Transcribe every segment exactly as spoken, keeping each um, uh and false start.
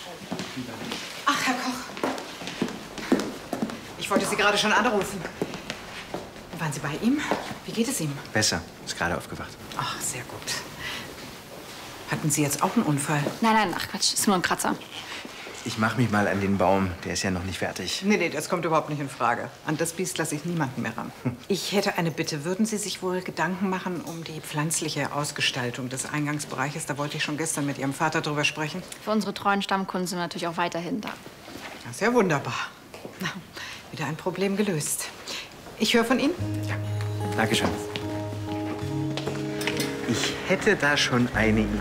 Ach, Herr Koch. Ich wollte Sie gerade schon anrufen. Waren Sie bei ihm? Wie geht es ihm? Besser. Ist gerade aufgewacht. Ach, sehr gut. Hatten Sie jetzt auch einen Unfall? Nein, nein, ach Quatsch, ist nur ein Kratzer. Ich mach mich mal an den Baum. Der ist ja noch nicht fertig. Nee, nee, das kommt überhaupt nicht in Frage. An das Biest lasse ich niemanden mehr ran. Ich hätte eine Bitte. Würden Sie sich wohl Gedanken machen um die pflanzliche Ausgestaltung des Eingangsbereiches? Da wollte ich schon gestern mit Ihrem Vater drüber sprechen. Für unsere treuen Stammkunden sind wir natürlich auch weiterhin da. Das ist ja wunderbar. Na, wieder ein Problem gelöst. Ich höre von Ihnen. Ja, danke schön. Ich hätte da schon eine Idee.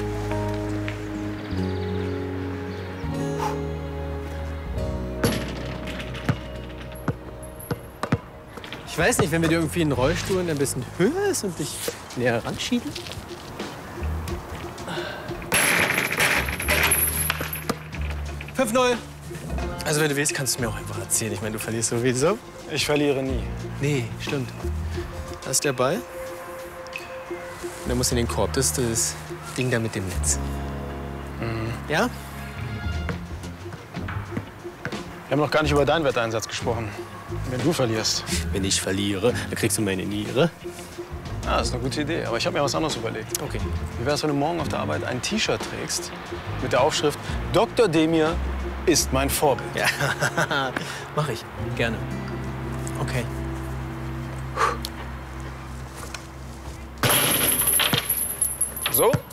Ich weiß nicht, wenn wir dir irgendwie einen Rollstuhl, der ein bisschen höher ist und dich näher ranschieben? fünf null. Also, wenn du willst, kannst du mir auch einfach erzählen. Ich meine, du verlierst sowieso. Ich verliere nie. Nee, stimmt. Da ist der Ball. Und der muss in den Korb. Das ist das Ding da mit dem Netz. Mhm. Ja? Wir haben noch gar nicht über deinen Wetteinsatz gesprochen. Wenn du verlierst. Wenn ich verliere, dann kriegst du meine Niere. Ah, das ist eine gute Idee. Aber ich habe mir was anderes überlegt. Okay. Wie wär's, wenn du morgen auf der Arbeit ein T-Shirt trägst mit der Aufschrift Doktor Demir ist mein Vorbild? Ja, mach ich. Gerne. Okay. So?